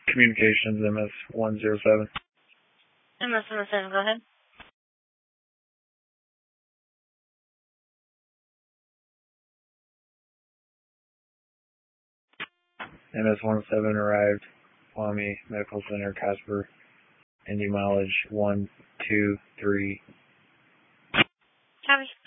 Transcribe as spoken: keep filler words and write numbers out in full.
Communications, M S one zero seven. M S one oh seven, go ahead. M S one oh seven arrived, Kwame Medical Center, Casper, Indy mileage one two three. Copy.